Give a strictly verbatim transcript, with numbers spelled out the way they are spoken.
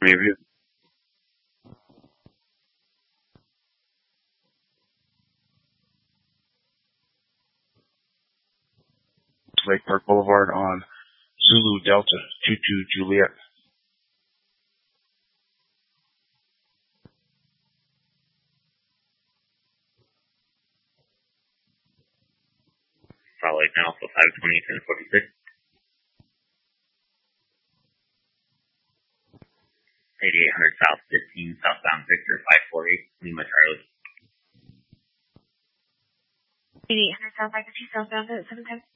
Review. Lake Park Boulevard on Zulu Delta two two Juliet. Salt Lake now, so five twenty, ten forty-six. eighty-eight hundred South fifteen, southbound Victor five forty, Lima Charlie. eighty-eight hundred South five fifteen, southbound at seven ten.